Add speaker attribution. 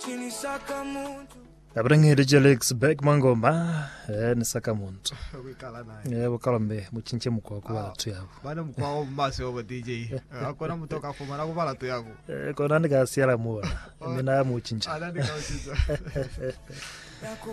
Speaker 1: Abrangi Alex back mangoma ni sakamuntu bukalambe muchinche mukwa kuba tu yabo
Speaker 2: bana mukwa mase obo DJ akona mutoka kumara kubala tu yabo
Speaker 1: kona ndikasiala muona mina muchincha
Speaker 2: ana ndikauchiza